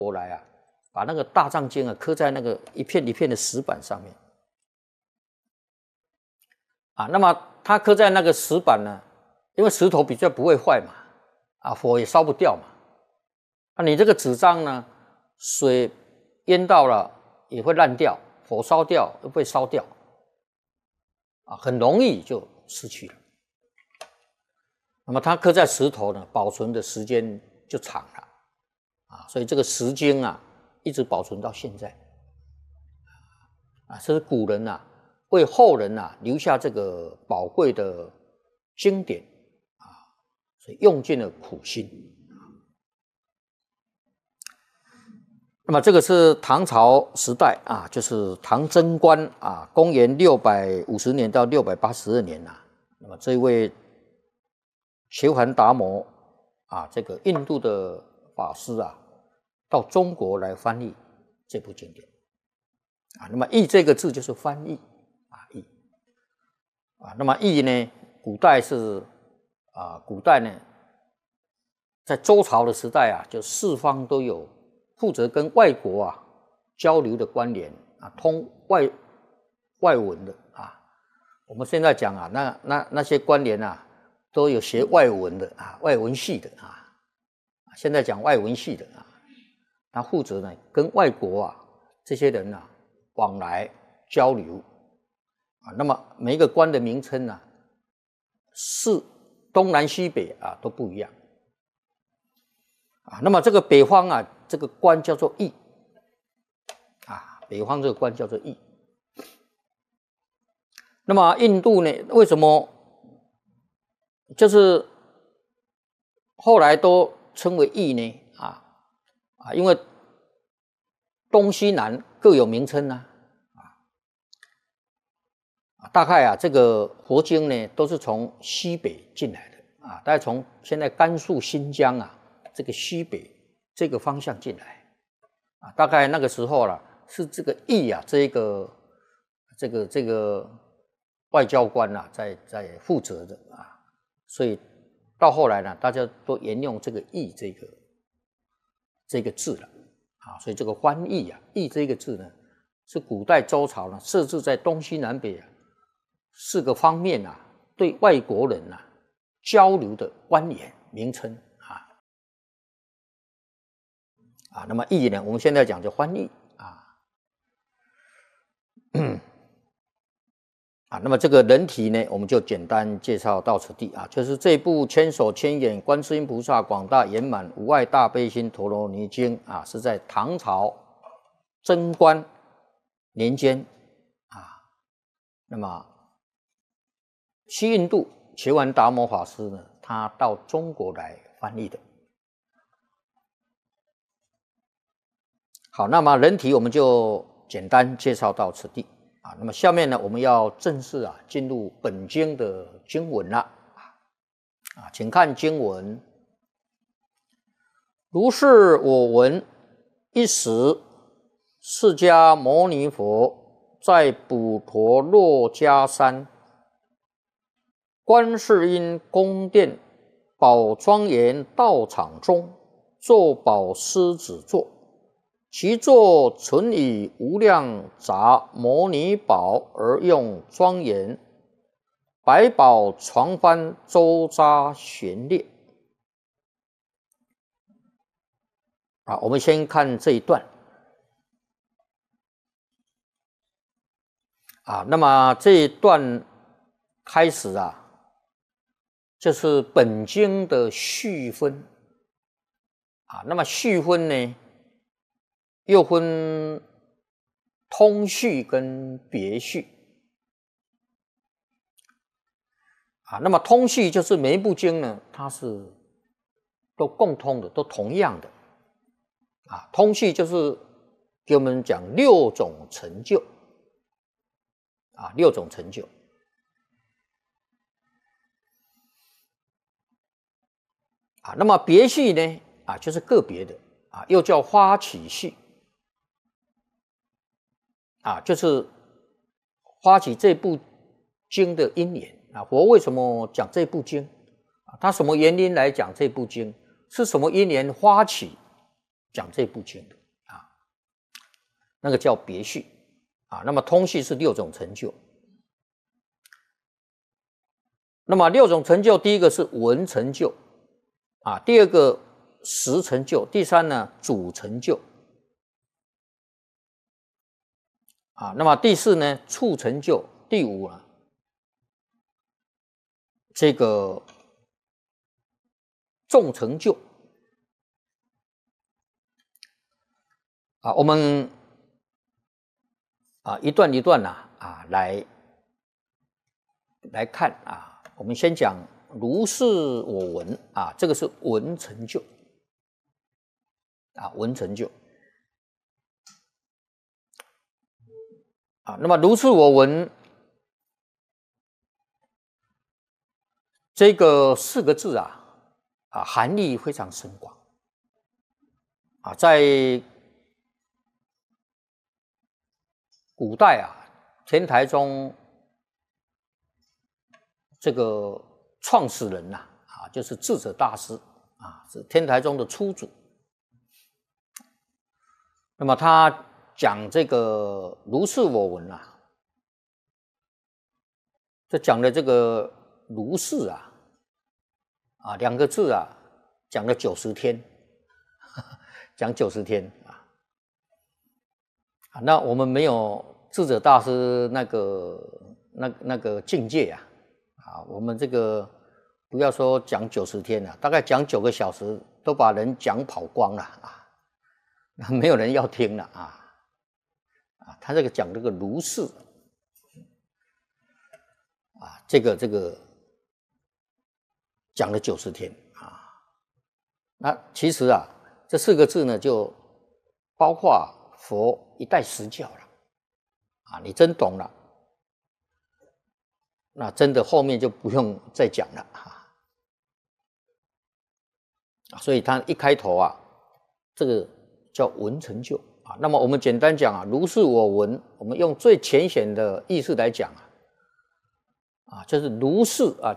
国来啊，把那个大藏经啊刻在那个一片一片的石板上面啊。那么它刻在那个石板呢，因为石头比较不会坏嘛，啊，火也烧不掉嘛。那你这个纸张呢，水淹到了也会烂掉，火烧掉又会烧掉，啊，很容易就失去了。那么它刻在石头呢，保存的时间就长了，啊，所以这个石经啊，一直保存到现在，啊，这是古人啊为后人啊留下这个宝贵的经典啊，所以用尽了苦心。那么这个是唐朝时代啊，就是唐贞观啊，公元650年到682年啊。那么这位切桓达摩啊，这个印度的法师啊，到中国来翻译这部经典啊。那么译这个字就是翻译啊，译啊。那么译呢，古代呢，在周朝的时代啊，就四方都有负责跟外国啊交流的官员啊，通外文的啊。我们现在讲啊，那些官员啊，都有学外文的啊，外文系的啊。现在讲外文系的啊，他负责呢跟外国啊这些人啊往来交流啊。那么每一个官的名称呢，是东南西北啊都不一样啊。那么这个北方啊，这个官叫做驿啊，北方这个官叫做驿。那么印度呢，为什么就是后来都称为驿呢？因为东西南各有名称啊。大概啊，这个佛经呢都是从西北进来的啊，大概从现在甘肃、新疆啊这个西北这个方向进来啊。大概那个时候了，是这个驿啊，这个外交官啊在负责的啊，所以到后来呢，大家都沿用这个驿这个字了啊。所以这个翻译啊，驿这个字呢，是古代周朝呢设置在东西南北啊4个方面啊，对外国人啊交流的官员名称啊。那么译呢，我们现在讲就翻译啊。那么这个人体呢，我们就简单介绍到此地啊。就是这部千手千眼观世音菩萨广大圆满无碍大悲心陀罗尼经啊，是在唐朝贞观年间啊。那么西印度切桓达摩法师呢，他到中国来翻译的。好，那么人体我们就简单介绍到此地啊。那么下面呢，我们要正式啊进入本经的经文了啊。请看经文：如是我闻，一时释迦牟尼佛在普陀洛迦山观世音宫殿宝庄严道场中，坐宝狮子座，其座纯以无量杂摩尼宝而用庄严，百宝床幡周匝旋列。我们先看这一段那么这一段开始就是本经的序分那么序分呢，又分通序跟别序那么通序就是每一部经呢，它是都共通的，都同样的通序就是给我们讲6种成就6种成就那么别序呢就是个别的又叫发起序就是发起这部经的因缘佛为什么讲这部经他什么原因来讲这部经，是什么因缘发起讲这部经的啊，那个叫别序啊。那么通序是6种成就。那么6种成就，第一个是文成就啊，第二个实成就，第三呢主成就啊，那么第四呢处成就，第五呢这个众成就啊。我们啊一段一段来看啊。我们先讲如是我闻啊，这个是闻成就啊，闻成就啊。那么如是我闻这个4个字啊，含义非常深广啊，在古代啊，天台宗这个创始人呐啊，就是智者大师啊，是天台宗的初祖。那么他讲这个如是我闻啊，这讲的这个如是啊2个字啊，讲了90天，讲90天啊。那我们没有智者大师那个境界啊。我们这个不要说讲90天了，大概讲9个小时都把人讲跑光了啊，没有人要听了啊。他这个讲这个如是啊，这个讲了90天啊。那其实啊，这4个字呢，就包括佛一代实教了啊。你真懂了，那真的后面就不用再讲了啊。所以他一开头啊，这个叫闻成就啊。那么我们简单讲啊，如是我闻，我们用最浅显的意思来讲啊，就是如是啊，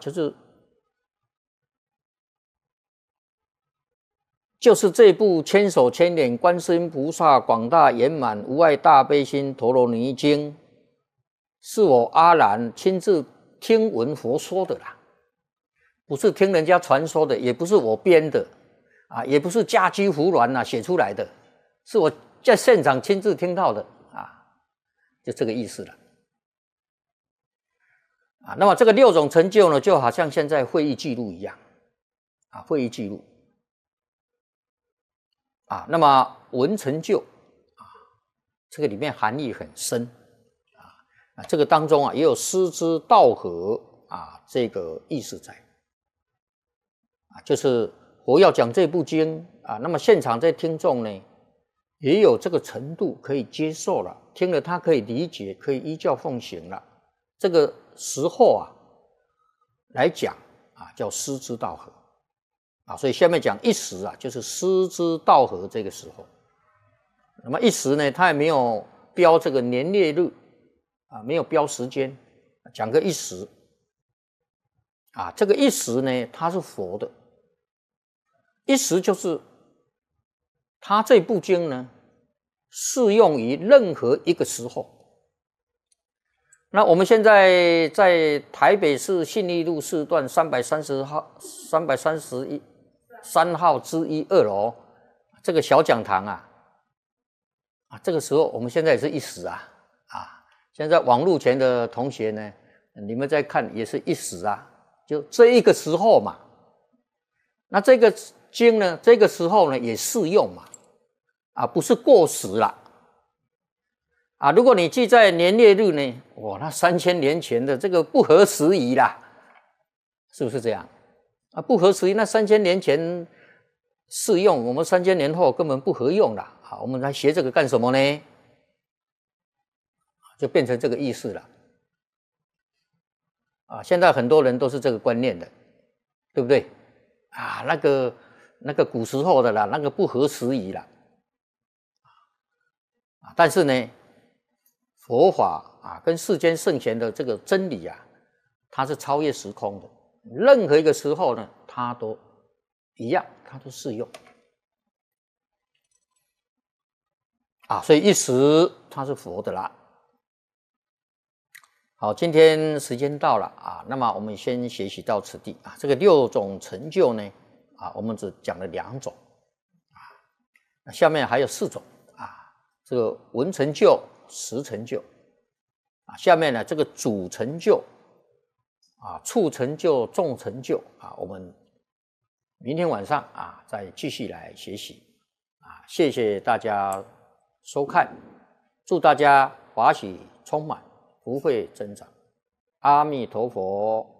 就是这部千手千眼观世音菩萨广大圆满无碍大悲心陀罗尼经，是我阿难亲自听闻佛说的啦，不是听人家传说的，也不是我编的啊，也不是家居胡乱写出来的，是我在现场亲自听到的啊，就这个意思了啊。那么这个6种成就呢，就好像现在会议记录一样啊，会议记录啊。那么闻成就啊，这个里面含义很深啊，这个当中啊也有师之道合啊这个意思在啊，就是佛要讲这部经啊，那么现场在听众呢也有这个程度可以接受了，听了他可以理解，可以依教奉行了。这个时候啊来讲啊，叫师之道合啊。所以下面讲一时啊，就是师之道合这个时候。那么一时呢，他也没有标这个年月日啊，没有标时间，讲个一时啊。这个一时呢，它是佛的一时，就是他这部经呢适用于任何一个时候。那我们现在在台北市信义路4段333号之1 2楼这个小讲堂啊，这个时候我们现在也是一时啊。现在网络前的同学呢，你们在看也是一时啊，就这一个时候嘛。那这个经呢，这个时候呢也适用嘛，不是过时了啊。如果你记在年月日呢，哇，那3000年前的这个不合时宜啦，是不是这样啊？不合时宜，那3000年前适用，我们3000年后根本不合用了。好，我们来学这个干什么呢？就变成这个意思了啊。现在很多人都是这个观念的，对不对啊？那个古时候的啦，那个不合时宜啦。但是呢，佛法跟世间圣贤的这个真理啊，它是超越时空的，任何一个时候呢，它都一样，它都适用啊，所以一时他是佛的啦。好，今天时间到了啊，那么我们先学习到此地啊。这个6种成就呢，啊，我们只讲了2种啊，下面还有4种啊，这个闻成就、识成就啊，下面呢这个主成就啊、处成就、众成就啊，我们明天晚上啊再继续来学习啊，谢谢大家收看，祝大家法喜充满，福慧增长，阿弥陀佛。